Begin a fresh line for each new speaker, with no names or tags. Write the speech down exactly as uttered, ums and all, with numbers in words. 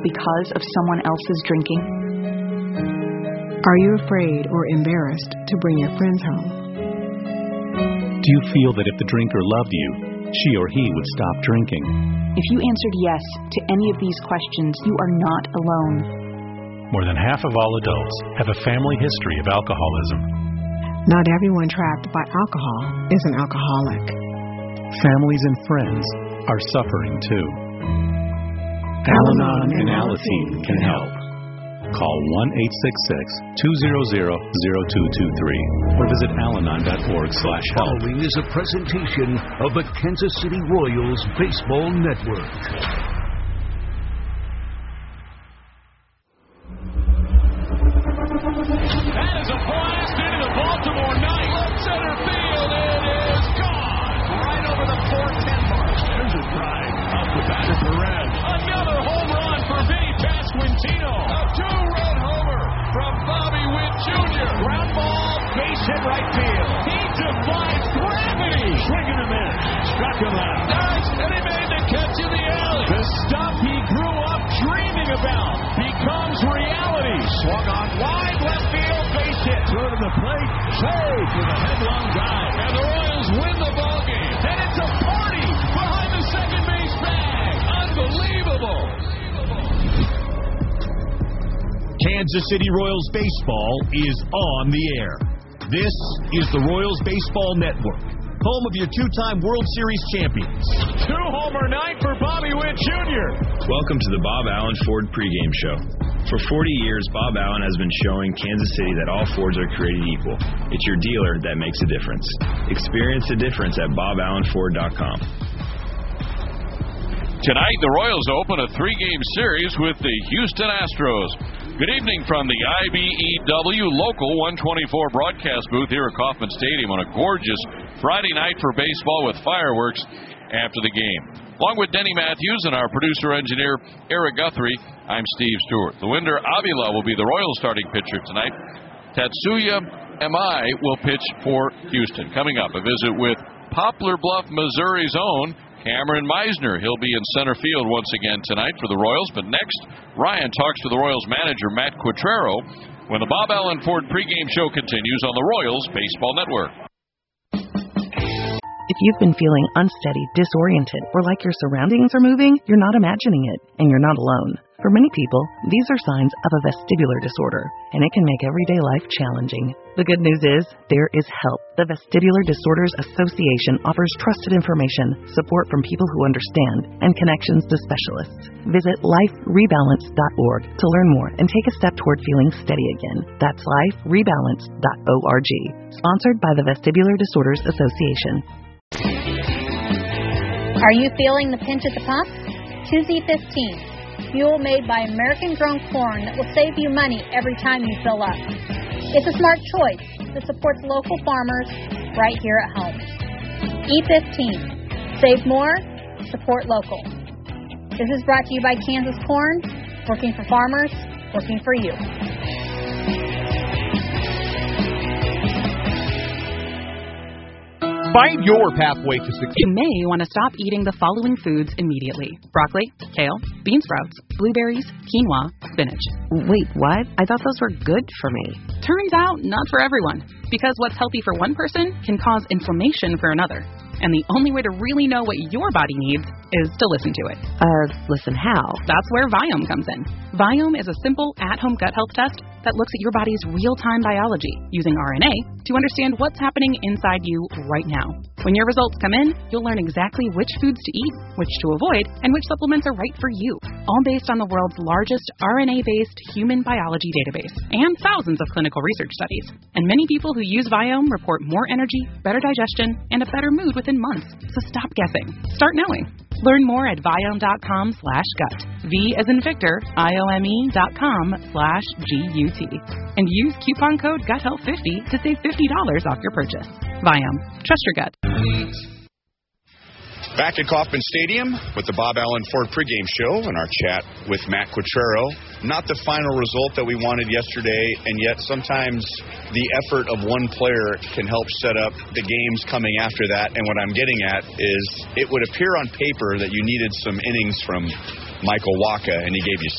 because of someone else's drinking?
Are you afraid or embarrassed to bring your friends home?
Do you feel that if the drinker loved you, she or he would stop drinking?
If you answered yes to any of these questions, you are not alone.
More than half of all adults have a family history of alcoholism.
Not everyone trapped by alcohol is an alcoholic.
Families and friends are suffering too. Al-Anon and Alateen can help. Call one eight six six, two zero zero, zero two two three or visit alanon dot org slash help.
Following is a presentation of the Kansas City Royals Baseball Network.
That is a blast into the Baltimore night. Left center field. It is gone. Right over the four ten mark. There's a drive up the back of Perez. Another home run for Vinny Pasquantino. A two-run homer from Bobby Witt Junior Ground ball, base hit right field. He defies gravity. Swinging a miss. Struck him out. Nice. And he made the catch in the alley. The stuff he grew up dreaming about becomes reality. Swung on wide left field, base hit. Throw to the plate. Save for the headlong dive. And the Royals win the ball game. And it's a party behind the second base bag. Unbelievable.
Kansas City Royals baseball is on the air. This is the Royals Baseball Network, home of your two-time World Series champions.
Two-homer night for Bobby Witt Junior
Welcome to the Bob Allen Ford pregame show. For forty years, Bob Allen has been showing Kansas City that all Fords are created equal. It's your dealer that makes a difference. Experience the difference at bob allen ford dot com.
Tonight, the Royals open a three-game series with the Houston Astros. Good evening from the I B E W Local one twenty-four broadcast booth here at Kauffman Stadium on a gorgeous Friday night for baseball with fireworks after the game. Along with Denny Matthews and our producer-engineer Eric Guthrie, I'm Steve Stewart. Luinder Avila will be the Royals starting pitcher tonight. Tatsuya Emai will pitch for Houston. Coming up, a visit with Poplar Bluff, Missouri's own Cameron Meisner. He'll be in center field once again tonight for the Royals. But next, Ryan talks to the Royals manager, Matt Quatrero, when the Bob Allen Ford pregame show continues on the Royals Baseball Network.
If you've been feeling unsteady, disoriented, or like your surroundings are moving, you're not imagining it, and you're not alone. For many people, these are signs of a vestibular disorder, and it can make everyday life challenging. The good news is, there is help. The Vestibular Disorders Association offers trusted information, support from people who understand, and connections to specialists. Visit life rebalance dot org to learn more and take a step toward feeling steady again. That's life rebalance dot org. Sponsored by the Vestibular Disorders Association.
Are you feeling the pinch at the pump? Choose E fifteen. Fuel made by American-grown corn that will save you money every time you fill up. It's a smart choice that supports local farmers right here at home. E fifteen. Save more, support local. This is brought to you by Kansas Corn, working for farmers, working for you.
Find your pathway to success.
You may want to stop eating the following foods immediately: broccoli, kale, bean sprouts, blueberries, quinoa, spinach.
Wait, what? I thought those were good for me.
Turns out, not for everyone. Because what's healthy for one person can cause inflammation for another. And the only way to really know what your body needs is to listen to it.
Uh, listen how?
That's where Viome comes in. Viome is a simple at-home gut health test that looks at your body's real-time biology using R N A to understand what's happening inside you right now. When your results come in, you'll learn exactly which foods to eat, which to avoid, and which supplements are right for you. All based on the world's largest R N A-based human biology database and thousands of clinical research studies. And many people who use Viome report more energy, better digestion, and a better mood within months. So stop guessing. Start knowing. Learn more at Viome.com slash gut. V as in Victor, I-O-M-E dot com slash G-U-T. And use coupon code Gut Health fifty to save fifty dollars off your purchase. Viome. Trust your gut.
Back at Kauffman Stadium with the Bob Allen Ford pregame show and our chat with Matt Quatrero. Not the final result that we wanted yesterday, and yet sometimes the effort of one player can help set up the games coming after that. And what I'm getting at is it would appear on paper that you needed some innings from Michael Wacha, and he gave you